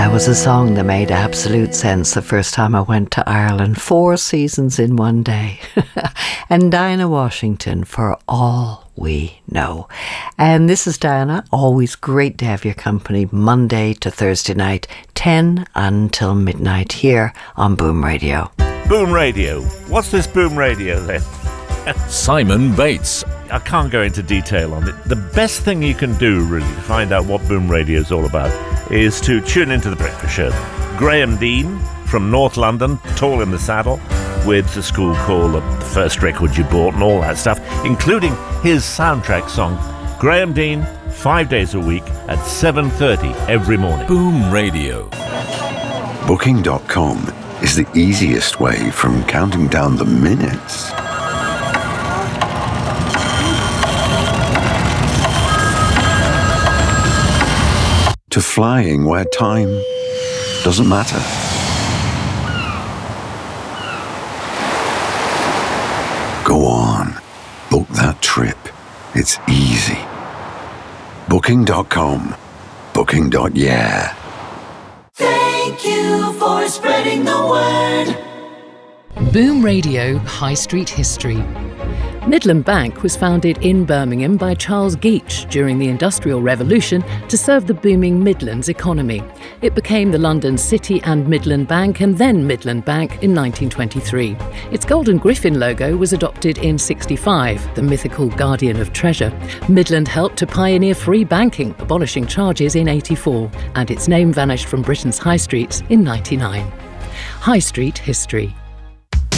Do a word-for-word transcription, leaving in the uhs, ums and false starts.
That was a song that made absolute sense the first time I went to Ireland. Four seasons in one day. And Diana Washington, For All We Know. And this is Diana. Always great to have your company Monday to Thursday night, ten until midnight here on Boom Radio. Boom Radio. What's this Boom Radio then? Simon Bates. I can't go into detail on it. The best thing you can do, really, to find out what Boom Radio is all about is to tune into The Breakfast Show. Graham Dean from North London, Tall in the Saddle, with the school call, the first record you bought and all that stuff, including his soundtrack song. Graham Dean, five days a week at seven thirty every morning. Boom Radio. Booking dot com is the easiest way from counting down the minutes to flying where time doesn't matter. Go on, book that trip. It's easy. Booking dot com. Booking. Yeah. Thank you for spreading the word. Boom Radio High Street History. Midland Bank was founded in Birmingham by Charles Geach during the Industrial Revolution to serve the booming Midlands economy. It became the London City and Midland Bank and then Midland Bank in nineteen twenty-three. Its golden griffin logo was adopted in sixty-five, the mythical guardian of treasure. Midland helped to pioneer free banking, abolishing charges in eighty-four, and its name vanished from Britain's high streets in ninety-nine. High Street History.